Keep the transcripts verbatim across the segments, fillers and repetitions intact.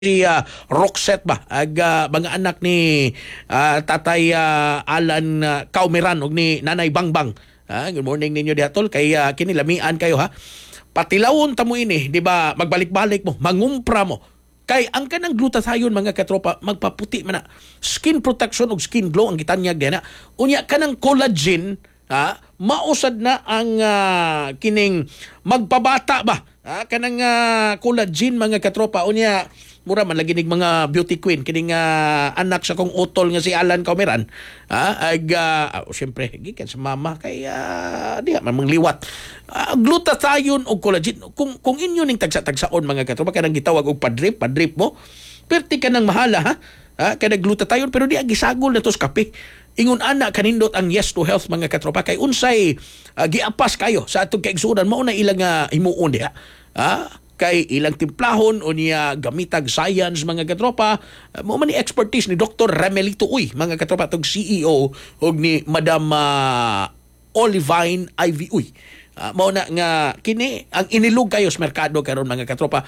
si uh, Roxette ba ag uh, mga anak ni uh, Tatay uh, Alan uh, Kaumeran ug ni Nanay Bangbang. Uh, good morning ninyo dihatol kay uh, kinilamian kayo ha. Patilawon ta mo ini, di ba? Magbalik-balik mo, mangumpra mo. Kay ang kanang glutathione mga katropa magpaputi man na. Skin protection ug skin glow ang gitanyag diha na. Unya kanang collagen ha, mausad na ang uh, kining magpabata ba? Ha, kanang uh, collagen mga katropa unya mura man lagi nig mga beauty queen kining uh, anak sa kong utol nga si Alan Kaumeran ha ag uh, oh, syempre gikan sa mama kay uh, diha man mangliwat uh, glutathione og collagen kung kung inyo ning tagsa-tagsaon mga katropa kanang gitawag og padrip padrip mo perti ka nang mahala ha ha kanang glutathione pero di gisagol na to sa kape. Ingon ana kanindot ang Yes to Health mga katropa kay unsay uh, giapas kayo sa atong kaigsuonan mao na ilang uh, himuon diha ha kay ilang timplahon o niya gamitag science mga katropa uh, mo man ni expertise ni Doctor Ramelito Uy mga katropa tog C E O og ni Madam uh, Olivine Ivy Uy uh, mao na nga kini ang inilog kayo sa merkado karon mga katropa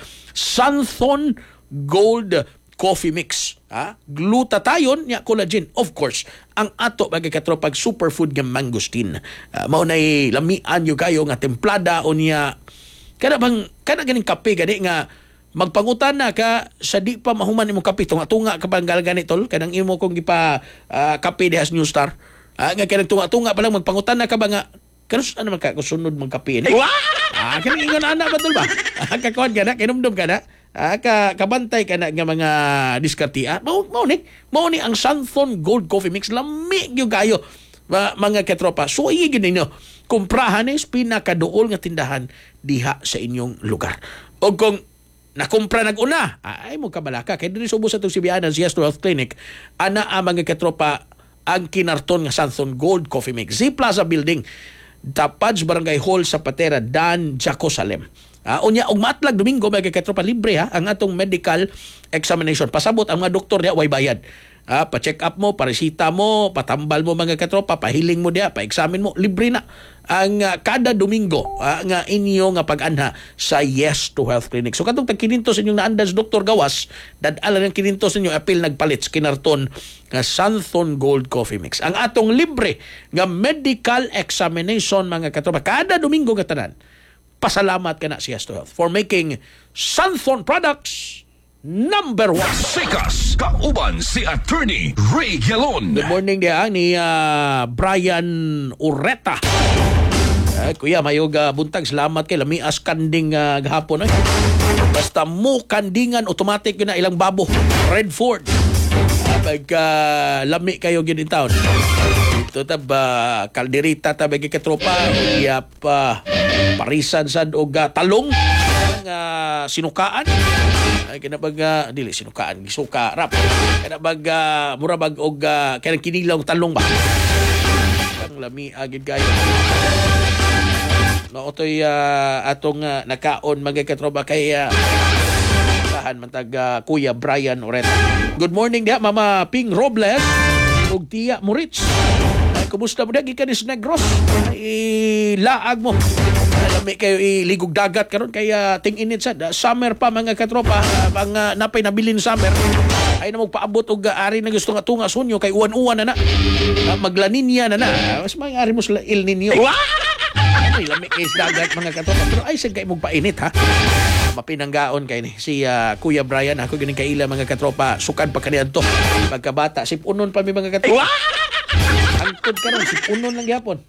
Santhon Gold Coffee Mix ha glutathione nya collagen of course ang ato mga katropa superfood nga mangosteen uh, mao nay lamian yo kayo nga templada o niya kada bang kada ganing kape gani nga magpangutan na ka sa di pa mahuman imong kape tunga-tunga ka bang galgani tol kanang imo kong gipa uh, kape dihas New Star uh, nga kanang tunga-tunga pa lang magpangutan na ka ba nga kanus ano man ka kusunod mong kape ni ah kanang ingon ana ba tol ba ah, kakon ka na kinumdum ka na ah, ka kabantay ka na nga mga diskartia mao mao ni mao ni ang Santhon Gold Coffee Mix lami gyud kayo Ma, mga katropa so igin ninyo kumprahan is pinakaduol nga tindahan diha sa inyong lugar. O kung nakumpra nag-una, ay mo kabalaka. Kaya din subo sa itong Sibianan, si Yes to Health Clinic, ana ang mga katropa ang kinarton nga Santhon Gold Coffee Mix. Z Plaza Building, Tapads Barangay Hall sa Patera, Dan, Jacosalem. Uh, unya, og matlag Domingo, mga katropa, libre ha, ang atong medical examination. Pasabot ang mga doktor niya, way bayad. Ah, pa-check up mo, paresita mo, patambal mo mga katropa, pahiling mo diya, pa-examine mo, libre na ang uh, kada Domingo uh, nga inyo nga pag-anha sa Yes to Health Clinic. So katong tagkinintos inyong naandas Doktor Gawas, dadala ng kinintos inyo apil nagpalit kinarton nga Santhon Gold Coffee Mix. Ang atong libre nga medical examination mga katropa kada Domingo nga tanan. Pasalamat ka na si Yes to Health for making Santhon products number one. Sikas, kauban si Attorney Ray Gelon. Good morning dia ni uh, Brian Ureta. Uh, kuya, mayog uh, buntag. Salamat kay lamias kanding uh, gahapon. Eh. Basta mo kandingan, automatic yun na ilang babo. Redford. Uh, pagka uh, lami kayo yun in town. Ito tab, uh, kalderita tab, bagi katropa. Iya pa, parisan sad o uh, talong. Ang uh, sinukaan. Ay kinabag uh, dili sinukaan gisuka rap kinabag uh, murabag og uh, kanang kinilaw talong ba ang lami agid kayo no otoy uh, atong uh, nakaon mga katropa kay uh, sahan man tag uh, Kuya Brian Oreta. Good morning dia Mama Ping Robles ug Tia Moritz. Ay kumusta mo dagi kanis Negros ay laag mo lami kayo iligog dagat karon kaya ting-init sad summer pa mga katropa uh, mga napay nabilin summer ay na magpaabot og uh, ari na gusto nga tunga sunyo kay uwan-uwan na na uh, maglaninya na na mas may ari mo sa El Nino ay lami kay dagat mga katropa pero ay sad kay magpainit ha mapinanggaon kay ni si uh, Kuya Brian ako gining kaila mga katropa sukan pa kaniadto pagkabata si punon pa mi mga katropa angkod karon si punon lang gyapon.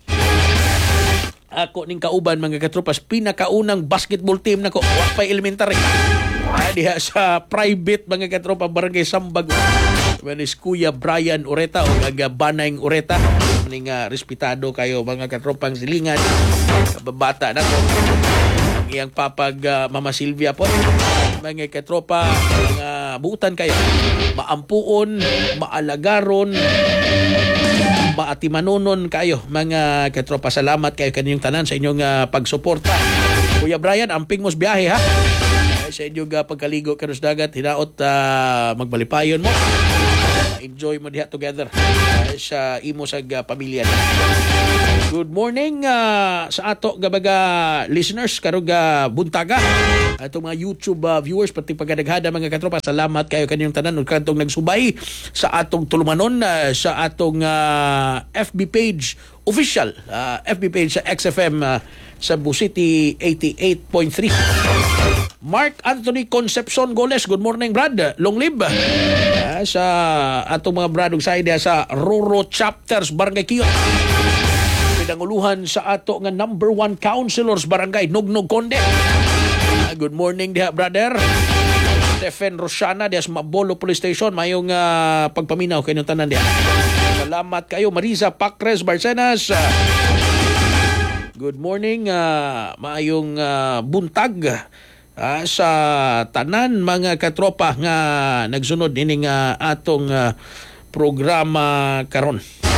Ako ning kauban mga katropas pinakaunang basketball team nako wa pa elementary ah, diha sa private mga katropa barangay Sambag manis Kuya Brian Ureta o aga Banayng Ureta maning uh, respetado kayo mga katropang silingan kababata nako ang iyang papag uh, Mama Silvia po mga katropa mga buutan kayo maampuon maalagaron maatimanunon kayo mga katropa. Salamat kayo kaninyong tanan sa inyong uh, pagsuporta. Kuya Brian, amping mos biyahe ha. Ay, sa inyong uh, pagkaligo kanos dagat, hinaot uh, magbalipayon mo. Uh, enjoy mo diha together uh, sa imo sa uh, pamilya. Good morning uh, sa ato gabaga listeners karong uh, buntaga. Ato mga YouTube uh, viewers pati pagkadaghada mga katropa. Salamat kayo kaninyong tanan ug kantong nagsubay sa atong tulumanon uh, sa atong uh, F B page official uh, F B page sa X F M uh, sa Cebu City eighty-eight point three. Mark Anthony Concepcion Goles, good morning Brad. Long live uh, sa atong mga brad ug side sa Roro Chapters Barangay Kiyot. Pinanguluhan sa ato nga number one councilors Barangay Nugnog Conde. Uh, good morning diha brother. Stephen Rosana diha sa Mabolo Police Station, mayong uh, pagpaminaw kayo tanan diha. Salamat kayo Marisa Pacres Barcenas. Uh, good morning, uh, mayong uh, buntag uh, sa tanan mga katropa nga nagsunod ining uh, atong uh, programa karon.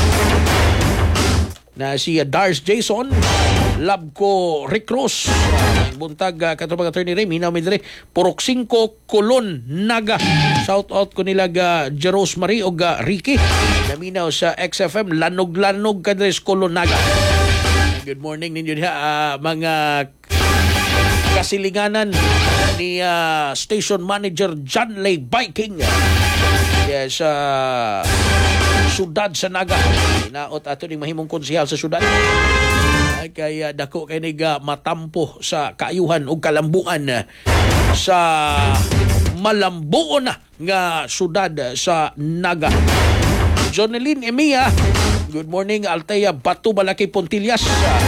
Na si Dars Jason, Labco Rick Ross, uh, buntag uh, katropang attorney Ray, minaw midre, Purok Cinco, Colon, Naga. Shout out ko nila ga Jeros Marie o ga Ricky. Naminaw sa X F M, lanog-lanog kadres Colon, Naga. Good morning ninyo diha, uh, mga kasilinganan ni uh, Station Manager John Lay Biking. Yes, uh, sudad sa Naga. Inaot ato ning mahimong konsehal sa sudad. Ay kaya dako kay niga matampo sa kaayuhan ug kalambuan sa malambuon na nga sudad sa Naga. Jonelyn Emiya, good morning Altea Batu Balaki Pontillas.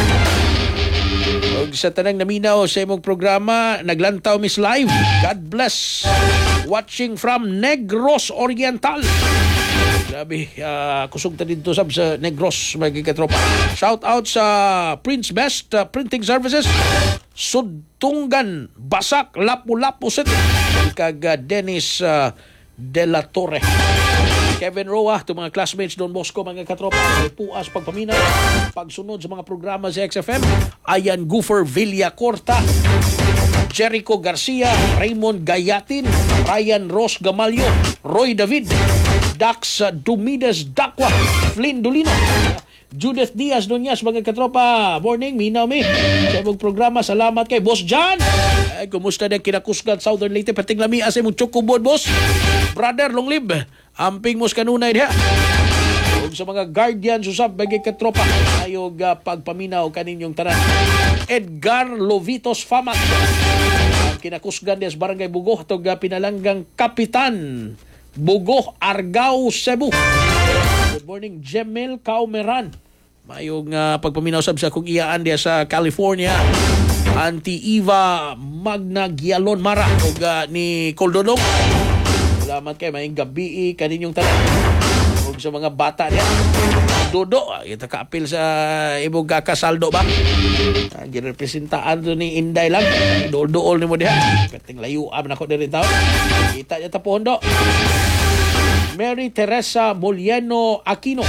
Og sa tanang naminaw sa imong programa, naglantaw Miss Live. God bless. Watching from Negros Oriental. Grabe, uh, kusog ta dito sab sa Negros mga katropa. Shout out sa Prince Best uh, Printing Services, Sudtungan, Basak, Lapu-Lapu City. Kag uh, Dennis uh, De La Torre. Kevin Roa, itong mga classmates Don Bosco, mga katropa, may puas pagpaminaw, pagsunod sa mga programa sa X F M. Ayan Goofer Villacorta, Jericho Garcia, Raymond Gayatin, Ryan Ross Gamalio, Roy David, Dax Dumides Dakwa, Flynn Dolino, Judith Diaz Nunez, mga katropa. Morning, minaw mi sa imong programa. Salamat kay Boss John. Ay, kumusta na kinakusgan Southern Leyte? Pating lami asa imong chukubod, boss. Brother, long live. Amping mos kanunay diha. Ug sa mga guardian susab bagay katropa, ayog uh, pagpaminaw kaninyong tanan. Edgar Lovitos Famat, ang kinakusgan diha sa Barangay Bugo, tog uh, pinalanggang Kapitan Bugo, Argao, Cebu. Good morning, Jemel Kaumeran. Mayong uh, pagpaminaw sab sa kung iyaan diha sa California. Auntie Eva Magna Gialon Mara ug uh, ni Coldonong. Salamat kay maayong gabi kaninyong tanan. Ug sa mga bata niya. Dodo, ito ka-apil sa imong kakasaldo ba? Ah, girepresentaan doon ni Inday lang. Dool-dool ni mo diha. Kating layuan ako din tao. Kita niya tapon do. Mary Teresa Molieno Aquino.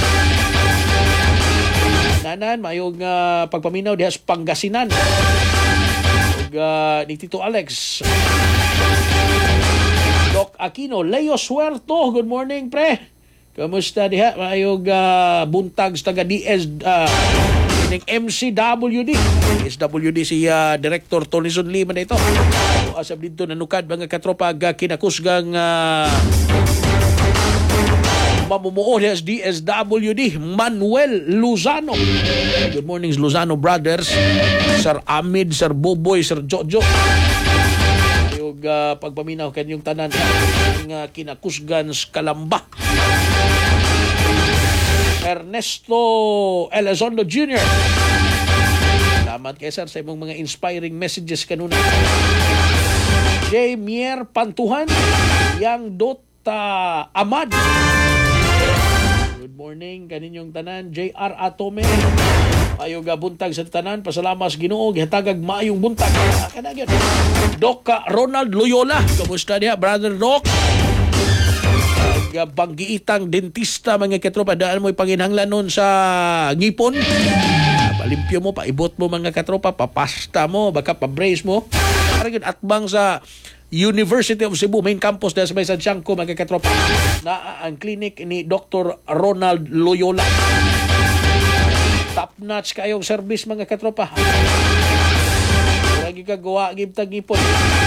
Nanan, mayong uh, pagpaminaw diha sa Pangasinan. Ug uh, ni Tito Alex. Doc Aquino, Leo Suerto, good morning pre. Kamusta diha? Mayog uh, buntag sa taga D S uh, M C W D. S W D si uh, Director Tonison Lee man ito. So, asab dito nanukad mga katropa uh, kinakusgang uh, mamumuo sa D S W D, Manuel Luzano. Good morning Luzano Brothers. Sir Amid, Sir Boboy, Sir Jojo. Yung uh, pagpaminaw kanyang tanan ng uh, kinakusgan sa Kalamba. Ernesto Elizondo Junior Salamat kay sir sa imong mga inspiring messages kanuna. J. Mier Pantuhan, Yang Dota Amad. Good morning kaninyong tanan. J R Atome, ayaw ga buntag sa tanan. Pasalamas Ginoo, gihatagag maayong buntag. Kana gyud. Doc Ronald Loyola, kamusta niya brother Doc? Banggiitang dentista mga katropa, daan mo ipanginhanglan nun sa ngipon. Palimpyo mo, paibot mo mga katropa, papasta mo, baka pa-brace mo. Parang atbang sa University of Cebu main campus dahil sa may Santiago mga katropa na ang clinic ni Doctor Ronald Loyola. top-notch kayong service mga katropa. Lagi ka gawa, gibtag ipon.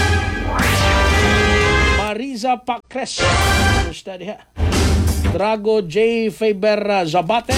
Mariza Pacres. Gusto diha. Drago J. Faber uh, Zabate.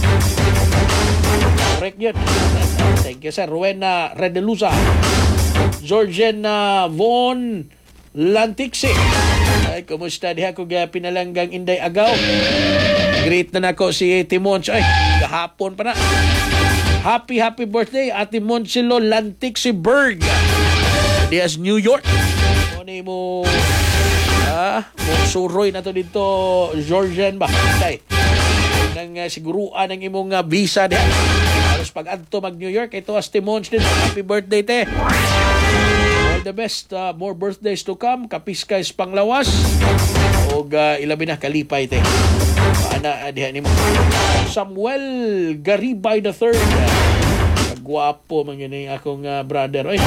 Correct yun. Thank you, sir. Rowena Redeluza. Georgiana Von Lantixi. Ay, kumusta diha kung uh, pinalanggang Inday Agaw. Great na nako si Timon. Ay, kahapon pa na. Happy, happy birthday, Ate Monsilo Lantixi Berg. Dias New York. Ano mo, ah, mo suroy na to dito, Georgian ba? Tay. Nang uh, siguruan ang imong uh, visa diha. Aros pag-adto mag-New York, ito as Timons din. Happy birthday, te. All the best. Uh, more birthdays to come. Kapiskays panglawas. O uh, ilabi na kalipay, te. Paana, uh, diha ni mo. Samuel Garibay the third. Kagwapo man yun yung akong uh, brother. Oy.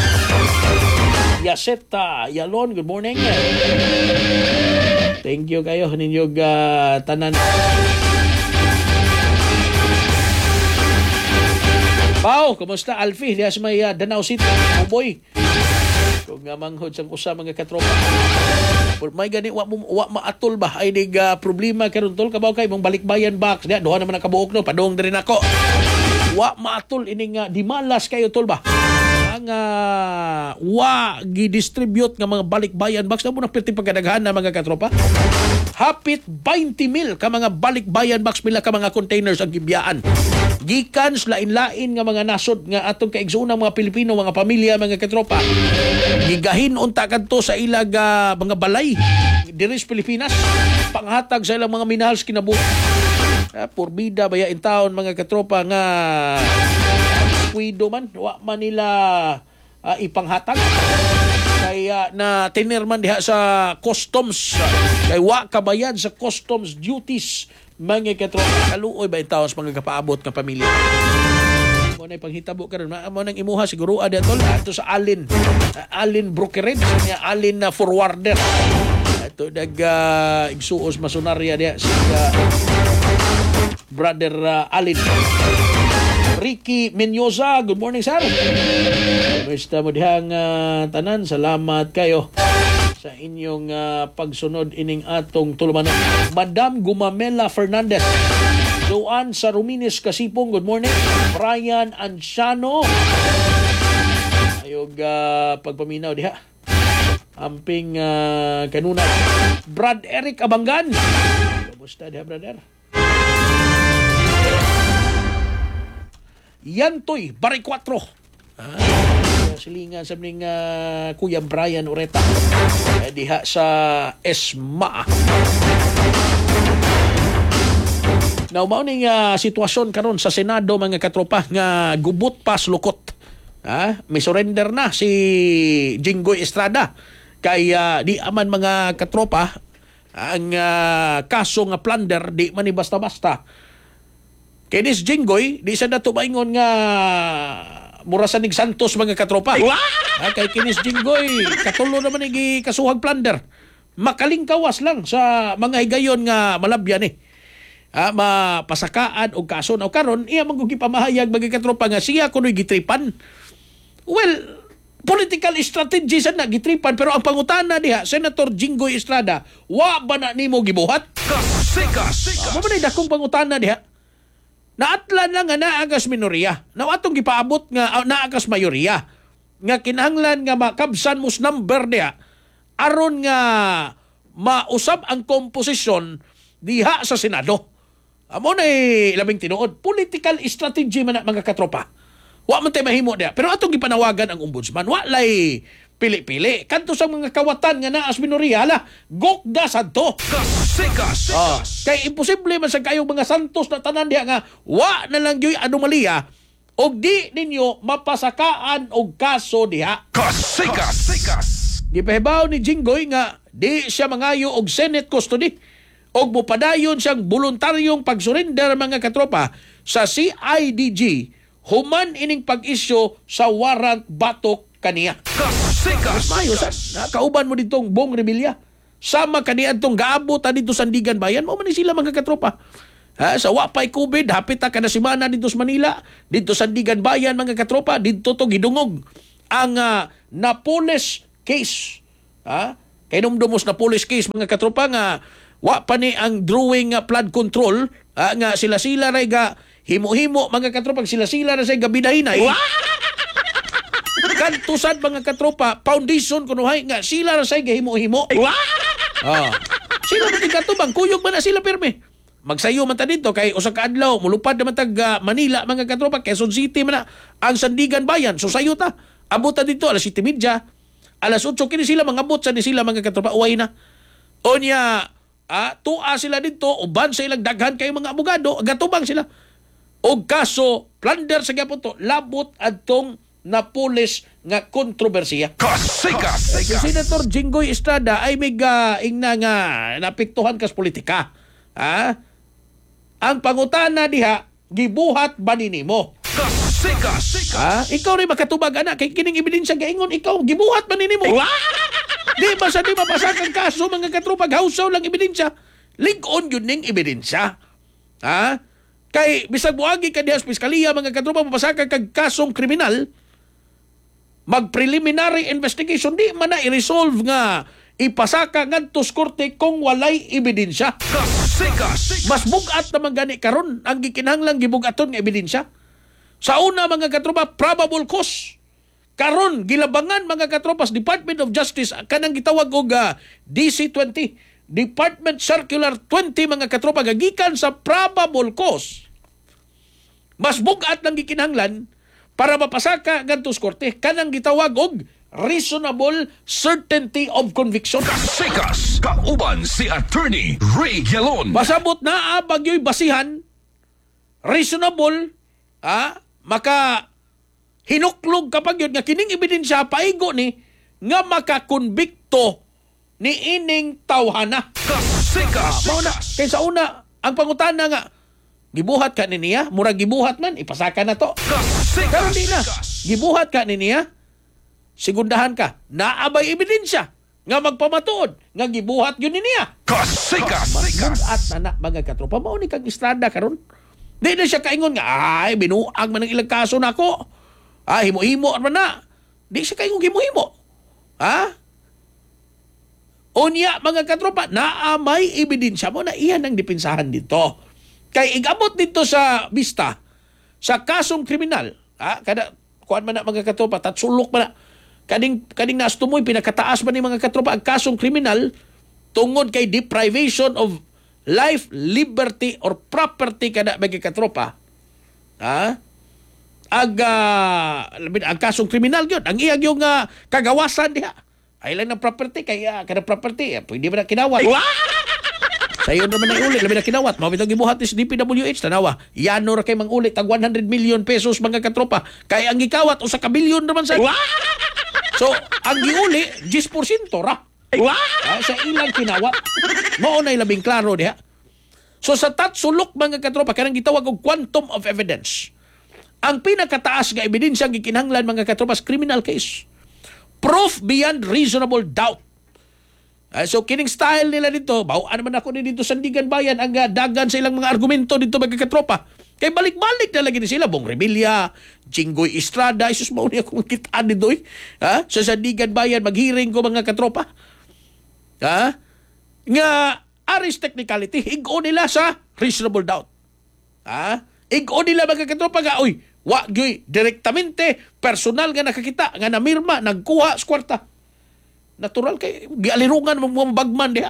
Yaseta Yalon, good morning. Thank you kayo ninyong uh, tanan. Pao, kumusta Alfie? Diya sa may uh, Danau City, Cowboy. Kung nga manghod sang usa mga katropa. May gani wa wa maatol ba ay dig uh, problema karon tol kabaw kay mong balikbayan box diha duha naman nakabuok no padong diri nako. Wa maatol ining uh, dimalas kayo tol ba. Ang uh, wa gi-distribute nga mga balikbayan box na mo nang perti pagkadaghan na mga katropa. Hapit twenty mil ka mga balikbayan box pila ka mga containers ang gibiyaan. Gikan sa lain-lain nga mga nasod nga atong kaigsuunang mga Pilipino, mga pamilya, mga katropa. Gigahin unta kadto sa ilag uh, mga balay diri sa Pilipinas panghatag sa ilang mga minahal sa kinabuhi. Uh, porbida baya in town mga katropa nga kuido man wa man nila uh, ipanghatag. Kaya na tinirman diha sa customs kay wa kabayad sa customs duties mga katropa. Kaluoy ba itaw sa mga kapaabot nga pamilya. Mo na panghitabo karon mo nang imuha siguro ada tol ato sa Alin uh, Alin brokerage niya Alin na uh, forwarder ato dag uh, igsuos masonarya diha si uh, brother uh, Alin. Ricky Menyoza, good morning sir. Kumusta mo dihang uh, tanan? Salamat kayo sa inyong uh, pagsunod ining atong tulumanon. Madam Gumamela Fernandez, Joan sa Ruminis Kasipong, good morning. Brian Anciano, ayog uh, pagpaminaw diha. Amping uh, kanunay. Brad Eric Abangan, kumusta diha brother? Yantoy, Bari four. Ah, silingan sa mning uh, Kuya Brian Ureta. Eh, diha sa Esma. Now, mauning uh, sitwasyon karon sa Senado mga katropa nga gubot pas lukot. Ah, may surrender na si Jinggoy Estrada. Kaya di aman mga katropa ang uh, kaso nga plunder di man ni basta-basta. Kinis Jinggoy, di sa dato maingon nga murasan nig Santos mga katropa. Ah, kay kinis Jinggoy, katulo naman igi kasuhag plunder. Makalingkawas lang sa mga higayon nga malabyan eh. Ah, mapasakaan og kaso na karon iya magugip pamahayag mga katropa nga siya kunoy gitripan. Well, political strategy sa na gitripan pero ang pangutana diha Senator Jinggoy Estrada, wa ba na nimo gibuhat? Kasikas! Ah, mo man dakong pangutana diha. Naatlan lang nga naagas minorya. Na atong gipaabot nga uh, naagas mayorya. Nga kinahanglan nga makabsan mus number diha aron nga mausab ang komposisyon diha sa Senado. Amo na eh, labing tinuod. Political strategy man na mga katropa. Wa man tayo mahimo diha. Pero atong gipanawagan ang ombudsman. Wa lay pili-pili. Kanto sa mga kawatan nga naas minorya, hala, gokda sadto. Kasikas! Oh, kay imposible man sa kayong mga santos na tanan diha nga wa na lang yoy anomalya og di ninyo mapasakaan og kaso diha. Kasikas! Gipahibaw ni Jinggoy nga di siya mangayo og Senate custody og mupadayon siyang voluntaryong pagsurrender mga katropa sa C I D G human ining pag-isyo sa warrant batok kaniya. Kasikas! Mayo sa nakauban mo ditong Bong Revilla. Sama kaniadtong gaabot dito Sandigan Bayan, mo man ni sila mga katropa. Ha, sa wapay COVID, hapit ta kada semana dito sa Manila, dito sa Sandigan Bayan mga katropa, dito to gidungog ang uh, Napoles case. Ha? Kay numdumos Napoles case mga katropa nga wa pa ni ang drawing uh, flood control, ha, nga sila-sila ray ga himo-himo mga katropa, sila-sila ra say gabidahinay. Kantusan mga katropa, foundation kunuhay nga sila ra say gahimo-himo. Ah. Sila man katubang kuyog man na sila pirme. Magsayo man ta dito kay usa ka adlaw mulupad naman tag uh, Manila mga katropa, Quezon City man na ang Sandigan Bayan. So sayo ta. Abot ta dito alas siyete media. Alas otso kini sila mangabot sa ni sila mga katropa uway na. Onya, ah, tua sila dito uban sa ilang daghan kay mga abogado, gatubang sila. Og kaso plunder sa gyapon to labot adtong Napoles nga kontrobersiya. Kasikas! Si Senator Jinggoy Estrada ay may uh, ingna nga napiktuhan kas politika. Ha? Ang pangutana diha, gibuhat ba ninimo? Kasikas! Ha? Ikaw rin makatubag anak kay kining ebidensya gaingon ikaw gibuhat ba ninimo? Di ba sa di mapasakang kaso mga katropa hausaw lang ebidensya? Lig-on yun ning ebidensya. Ha? Kay bisag buagi ka diha sa piskalya mga katropa mapasakang kag kasong kriminal, mag-preliminary investigation di man na i-resolve nga ipasaka ngadto sa korte kung walay ebidensya. Kasikas! Mas bugat naman gani karon ang gikinahanglang gibugaton nga ebidensya. Sa una mga katropa, probable cause. Karon gilabangan mga katropas Department of Justice kanang gitawag og uh, D C twenty, Department Circular twenty mga katropa gagikan sa probable cause. Mas bugat lang gikinahanglan para mapasaka ngadto sa korte kanang gitawag og reasonable certainty of conviction. Kasikas! Kauban si Attorney Ray Gelon. Masabot na ah, bagyo'y basihan, reasonable, ah, maka hinuklog kapag yun nga kining ebidensya paigo ni nga makakonbikto ni ining tawhana. Kasikas! Mao na kay sa una ang pangutana nga gibuhat ka ni niya, murag gibuhat man ipasaka na to. Kasikas! Karon di na gibuhat ka ni niya, sigundahan ka naabay ebidensya nga magpamatuod nga gibuhat yun ni niya. Kasikas! At na na mga katropa mao ni kang Estrada karon. Di na siya kaingon nga ay binuang man ang ilang kaso nako. Ah, himo-himo man na. Di siya kaingon himo-himo. Ha? Unya mga katropa, naamay ebidensya mo na iyan ang dipinsahan dito. Kay igabot dito sa bista sa kasong kriminal, ha? Kada kuan man na mga katropa, tatsulok man na. Kading kading nastumoy pinakataas man ni mga katropa ang kasong kriminal tungod kay deprivation of life, liberty or property kada mga katropa. Ha? Ag uh, ang kasong kriminal gyud, ang iyang yung uh, kagawasan diha. Ay lang ng property kaya kada property eh, pwede ba na kinawat. Sa iyo naman ang ulit, labi na kinawat. Mabitang gibuhat is D P W H, tanawa. Yano ra kay mang ulit, tag one hundred million pesos mga katropa. Kaya ang gikawat, o sa kabilyon naman sa... So, ang giuli, ten percent ra. Ah, sa ilang kinawat. Mao na labing klaro diha. So, sa tatsulok mga katropa, kanang gitawag og quantum of evidence. Ang pinakataas nga ebidensya ang gikinahanglan mga katropa sa criminal case. Proof beyond reasonable doubt. Uh, so kining style nila dito, bawaan naman ako ni dito sa Sandigan Bayan ang uh, dagan sa ilang mga argumento dito mga katropa. Kay balik-balik na lagi ni sila, Bong Revilla, Jinggoy Estrada, isus mao niya kung kita dito eh. Ha? Sa Sandigan Bayan, maghiring ko mga katropa. Ha? Nga, aris technicality, higo nila sa reasonable doubt. Ha? Higo nila mga katropa nga, uy, wa gyoy direktamente, personal nga nakakita, nga namirma, nagkuha sa kwarta. Natural kay gialirungan mo mga bagman diha.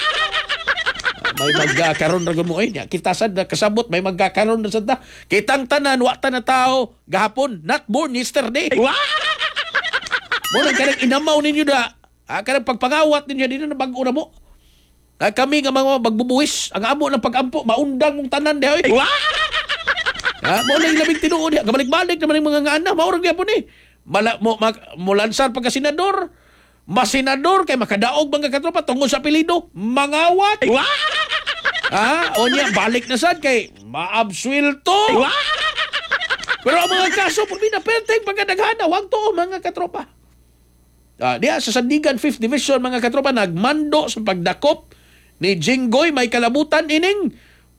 May magkakaroon ra mo ay niya. Kita sad kasabot may magkakaroon na sad ta. Kitang tanan wa ta na tao gahapon, not born yesterday. Mo nang kanang inamaw ninyo da. Ah, kanang pagpangawat ninyo dito na bag-o na mo. Ah, kami nga mga magbubuwis, ang amo ng pag-ampo maundang mong tanan diha. Ah, mo nang labing tinuod diha. Kabalik-balik naman yung mga nga ana, mao ra gyapon ni. Mala mo mulansar pagka senador. Masenador kay makadaog mga katropa tungod sa apelyido mangawat. Ah, o niya balik na sad kay maabsuelto. Pero ang mga kaso pud na perteng pagkadaghana wag to mga katropa. Ah, diya sa Sandigan fifth Division mga katropa nagmando sa pagdakop ni Jinggoy may kalabutan ining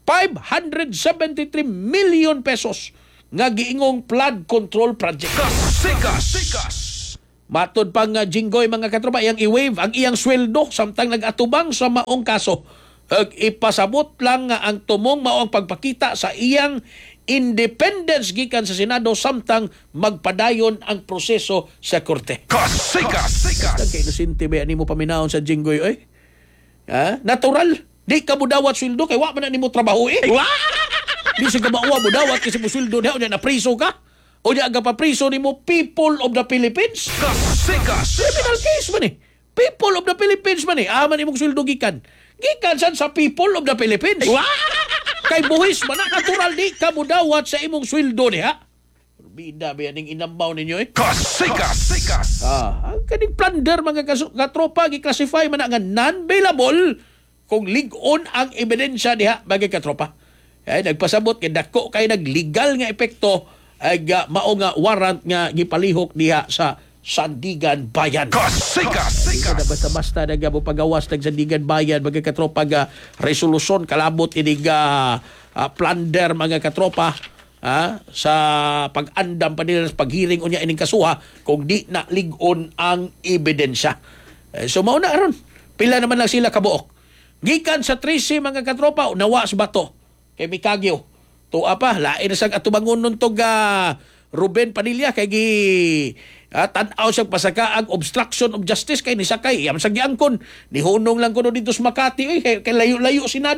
five hundred seventy-three million pesos nga giingong flood control project. Kasikas. Matod pang uh, Jinggoy mga katropa, iyang i-waive ang iyang sweldo samtang nag-atubang sa maong kaso. Ug ipasabot lang nga ang tumong mao ang pagpakita sa iyang independence gikan sa Senado samtang magpadayon ang proseso sa korte. Kasikas. Kay inosente ba nimo paminaon sa Jinggoy oy? Ha? Natural. Di ka mo dawat sweldo kay wa man na nimo trabaho eh. Di sa kamauwa mo dawat kasi mo sweldo na unya na priso ka. O niya aga pa priso nimo people of the Philippines. Kasikas. Criminal case man eh. People of the Philippines man eh. Aman imong sweldo gikan. Gikan san sa people of the Philippines. Kay buhis man na natural di ka mo dawat sa imong sweldo niya. Bida ba yan inambaw ninyo eh. Kasikas. Ah, ang kaning plunder mga kaso- katropa gi-classify man na nga non-bailable kung lig-on ang ebidensya diha bagay katropa. Ay nagpasabot kay dako kay nagligal nga epekto ay uh, mao nga warrant nga gipalihok diha sa Sandigan Bayan. Kasikas. Kada basta-basta nagabo pagawas ng Sandigan Bayan mga katropa nga resolusyon kalabot inig uh, uh, plunder mga katropa ha, sa pag-andam pa nila sa paghiring unya ining kasuha kung di na lig-on ang ebidensya. Eh, so mao na aron. Pila naman lang sila kabuok. Gikan sa trece mga katropa nawa sa bato kay Mikagyo. Tuwa pa lain na sang atubangon nun tog uh, Ruben Padilla kay gi uh, tan-aw siyang pasaka ang obstruction of justice kay ni sakay yam sa giangkon ni hunong lang kuno dito sa Makati oy kay, kay layo-layo Senado.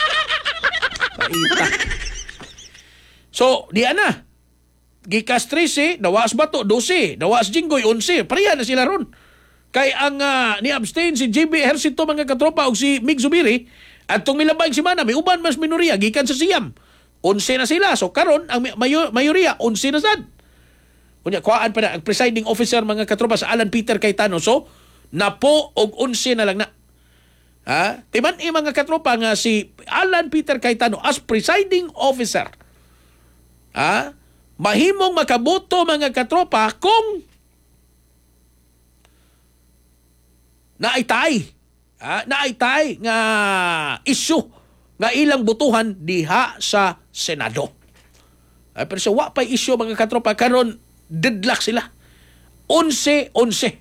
Paita. So, di ana. Gikas trece, nawas bato, dose, nawas Jinggoy, onse. Pareha na sila ron. Kay ang uh, ni-abstain si J B Ejercito mga katropa o si Mig Zubiri at itong milabay si Mana, may uban mas minoriya, gikan sa siyam. Onse na sila. So, karon ang mayo, mayoriya, onse na sad. Kunya, kuhaan pa na ang presiding officer mga katropa sa Alan Peter Cayetano. So, napo og onse na lang na. Ha? Timan i mga katropa nga si Alan Peter Cayetano as presiding officer. Ah, mahimong makaboto mga katropa kung naitay. Ah, naitay nga issue nga ilang butuhan diha sa Senado. Ah, pero sa wa pa issue mga katropa karon deadlock sila. Onse, onse.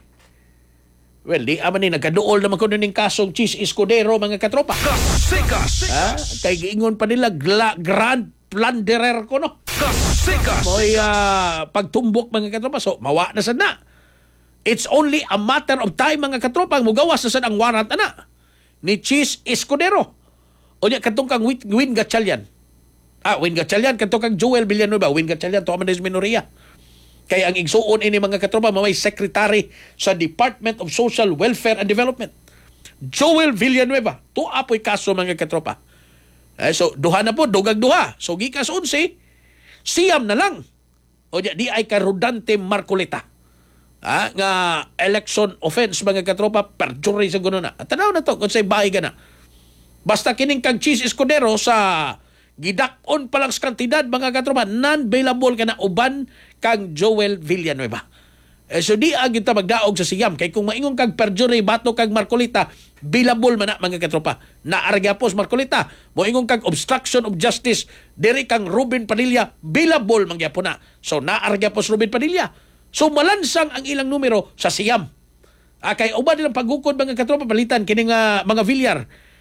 Well, di aman ni nagkaduol naman kuno ning kasong Cheese Escudero mga katropa. Kasikas. Ah, kay giingon pa nila gla, grand plunderer ko no. Kasikas. Mo'y uh, pagtumbok mga katropa. So, mawa na sad na. It's only a matter of time mga katropa. Mugawas na sad ang warrant ana ni Cheese Escudero. O niya, katong kang Win, Win Gatchalian. Ah, Win Gatchalian. Katong kang Joel Villanueva. Win Gatchalian, to amanis minoria. Kaya ang igsuon ini mga katropa, may secretary sa Department of Social Welfare and Development. Joel Villanueva. To apoy kaso mga katropa. Eh, so, duha na po. Dugag duha. So, gikas onse, siyam na lang. O di, di ay karudante Marcoleta. Ah, nga election offense mga katropa, perjury sa gano'n na. At tanaw na to, kung sa'y bahay ka na. Basta kining kang Cheese Escudero sa gidakon palang sa kantidad mga katropa, non-bailable ka na uban kang Joel Villanueva. Eh, so di agad ta magdaog sa siyam. Kay kung maingong kag perjury, bato kag Marcoleta, billable man na mga katropa. Naargyapos Marcoleta, moingong kag obstruction of justice, diri kang Ruben Padilla, billable mangyapon na. So naargyapos Ruben Padilla. So malansang ang ilang numero sa siyam. Ah, kay uban nilang paggukod mga katropa, palitan kining uh, mga Villar.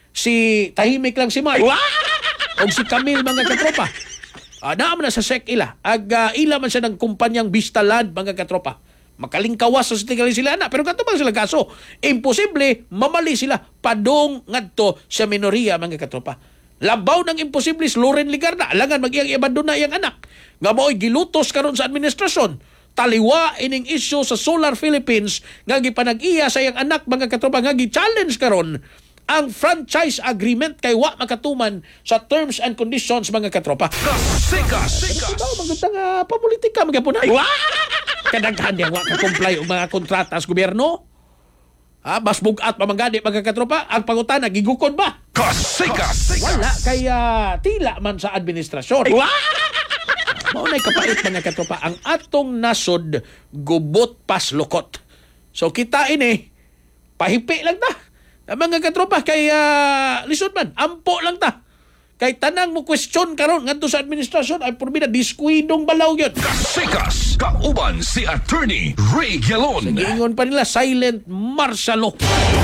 Si tahimik lang si Mark. O si Camille mga katropa. Ah, naman na sa S E C ila. Ag uh, ila man siya ng kumpanyang Vista Land mga katropa. Makalingkawas sa tingali sila na. Pero katubang sila kaso, imposible mamali sila padong ngadto sa minoriya mga katropa. Labaw ng imposible si Loren Ligarda. Alangan mag-iyang ibandon na iyang anak. Nga mo'y gilutos karon sa administrasyon. Taliwa ining issue sa Solar Philippines nga gipanag-iya sa iyang anak mga katropa nga gi-challenge karon ang franchise agreement kay wa makatuman sa terms and conditions mga katropa. Kasikas. Ano ba magandang uh, papolitika mga po na? Kadaghan niya wa ka-comply og mga kontrata sa gobyerno? Ha, mas bugat pa manggani mga katropa, ang pangutana gigukod ba? Kasikas. Wala kaya tila man sa administrasyon. Mao nay kapait mga katropa ang atong nasod gubot pas lukot. So kita ini pahipi lang ta. Ang mga katropa kay uh, lisod man, ampo lang ta. Kay tanang mo question karon ngadto sa administrasyon ay purbida diskwidong balaw gyud. Kasikas, kauban si Attorney Ray Gelon. Giingon pa nila silent martial law.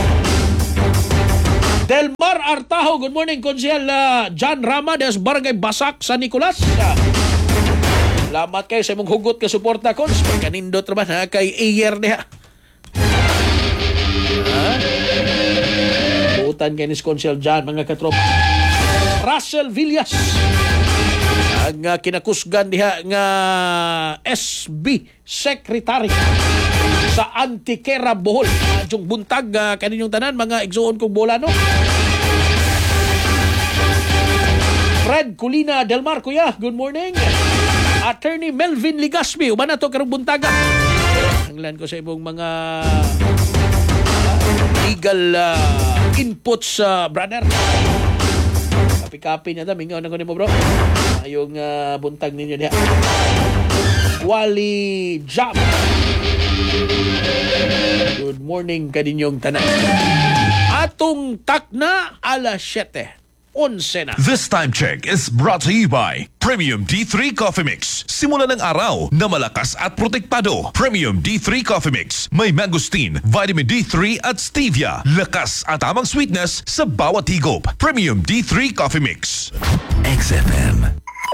Delmar Artajo, good morning, Konsehal uh, John Rama des Barangay Basak, San Nicolas. Uh, salamat kayo sa imong hugot ka suporta, Kons. Pagkanindot naman ha, kay Ayer niya. Ha? Buutan kay ni Konsehal John, mga katropa. Russell Villas. Ang uh, kinakusgan diha nga S B Secretary sa Antiquera Bohol. Adjong buntag uh, kaninyong tanan mga igsuon kong bola no. Fred Culina Del Mar, kuya, good morning. Attorney Melvin Ligaspi, uban na to karong buntaga. Anglan ko sa ibong mga uh, legal uh, inputs, uh, brother. Kapi-kapi niya ta, mingaw na ko ni mo, bro. Ayong uh, buntag ninyo niya. Wally Jam. Good morning kaninyong tanan. Atong takna alas siyete. Onse na. This time check is brought to you by Premium D three Coffee Mix. Simula ng araw na malakas at protektado. Premium D three Coffee Mix. May mangosteen, vitamin D three at stevia. Lakas at tamang sweetness sa bawat higop. Premium D three Coffee Mix. X F M.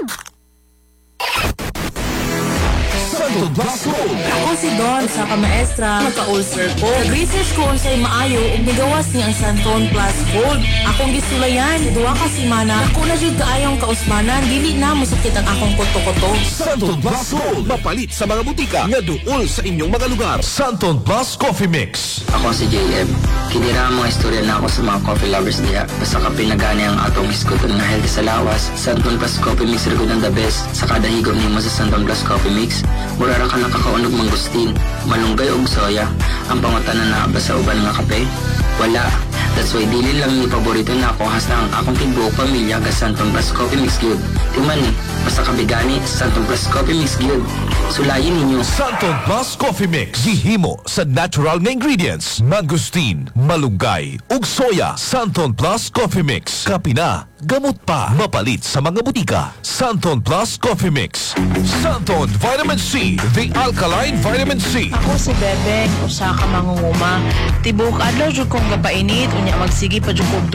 Santo Blasco. Ako si Don sa kamaestra, magka-ulcer ko. Nag-research ko unsay maayo ug nigawas ni ang Santon Plus Gold. Akong gisulayan, duwa ka semana. Ako na jud kaayong kausmanan, dili na musakit ang akong koto-koto. Santon Plus Gold. Mapalit sa mga butika nga duol sa inyong mga lugar. Santon Plus Coffee Mix. Ako si J M. Kinira ang mga istorya na ako sa mga coffee lovers diha. Basta ka pinagani ang atong iskuton nga healthy sa lawas. Santon Plus Coffee Mix rin ang the best. Sa kada higop ni mo sa Santon Plus Coffee Mix, murara ka nakakaunog mangustin, malunggay og soya. Ang pangutanan na ba sa uban nga kape? Wala. That's why dili lang ni paborito na ako hasta ang akong tibuok pamilya ga Santon Plus Coffee Mix Gyud. Timan ni, basta kabigani Santon Plus Coffee Mix Gyud. Sulayin ninyo. Santon Plus Coffee Mix. Gihimo sa natural na ingredients. Mangosteen, malunggay, ug soya. Santon Plus Coffee Mix. Kape na, gamot pa. Mapalit sa mga butika. Santon Plus Coffee Mix. Santon Vitamin C. The Alkaline Vitamin C. Ako si Bebeng, usa ka mangunguma. Tibok adlaw jud kong gapainit unya magsigi pa jud kog